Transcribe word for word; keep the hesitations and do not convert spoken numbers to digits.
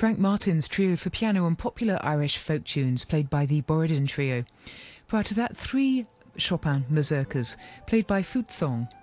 Frank Martin's trio for piano and popular Irish folk tunes played by the Borodin Trio. Prior to that, three Chopin mazurkas played by Flute Song.